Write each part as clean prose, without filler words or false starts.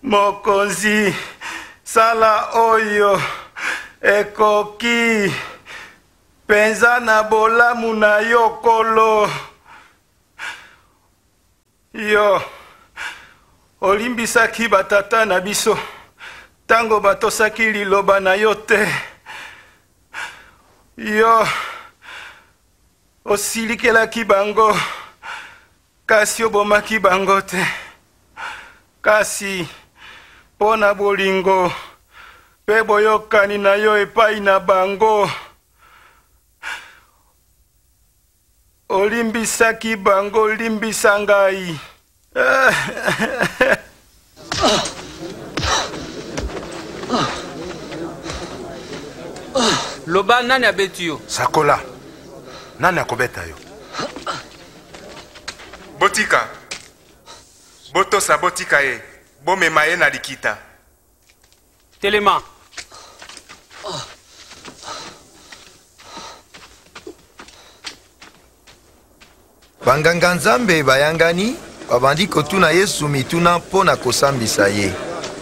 Mokonzi sala oyo ekoki penza na bolamu na yo kolo. Yo olimbisaki batata na biso tango batosaki liloba na yo te. Yo osilikelaki bango kasi obomaki bango te. Kasi pona bolingo pe boyokani na yo epai na bango olimbisaki bango limbisa ngai. Loba nani abeti yo? Sakola. Nani akobeta yo? Botika. Botosa botika ye. Bomema ye na likita. Telema. Banganga Nzambe bayangani babandi kotuna Yesu mituna mpona kosambisa ye.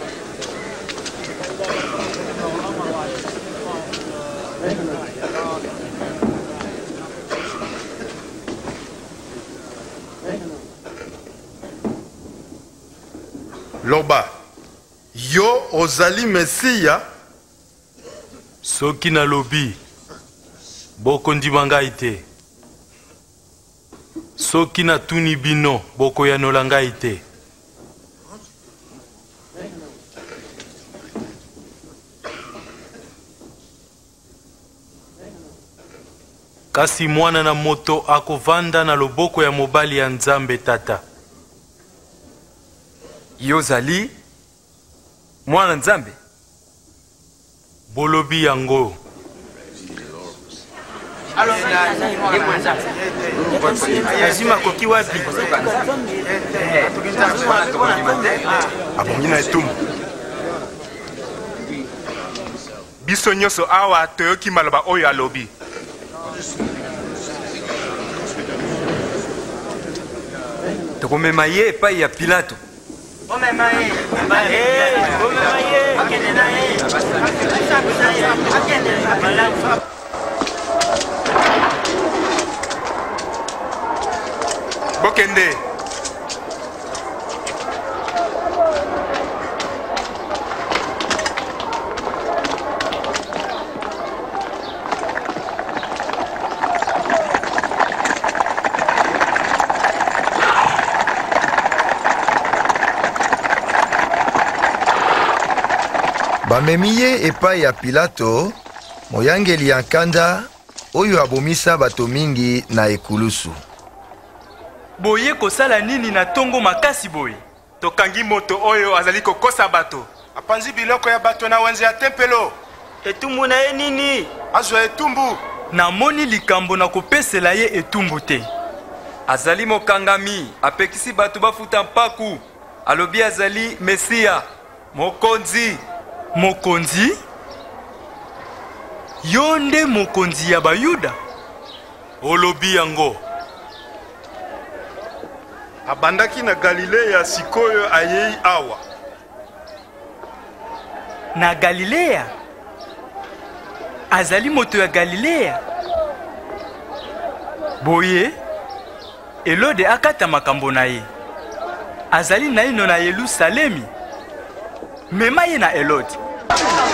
Loba, yo ozali Mesia? Soki na lobi, boko ndimanga ite. Soki na tuni bino, boko ya nolanga ite. Kasi mwana na moto akovanda na loboko ya mobali ya Nzambe tata. Yozali mwana Nzambe. Bolobi yango. Azima koki wapi? Abongina etumbu. Biso nyoso awa toyoki maloba oyo alobi. Tokomema ye epai ya Pilato. Bokende. Bamemi ye epai ya Pilato, moyangeli ya nkanda oyo abomisa bato mingi na ekulusu. Boye kosala nini na tongo makasi boye? Tokangi moto oyo azali kokosa bato. Apanzi biloko ya bato na wenze ya tempelo. Etumbu na ye nini? Azwa etumbu. Namoni likambo na kopesela ye etumbu te. Azali mokangami, apekisi bato bafuta mpaku. Alobi azali Mesia, mokonzi. Mokonzi? Yo nde mokonzi ya Bayuda? Olobi yango. Abandaki na Galilea sikoyo ayei awa. Na Galilea? Azali moto ya Galilea? Boye, Elode akata makambo na ye. Azali naino na Yerusalemi. Mema ye na Elode.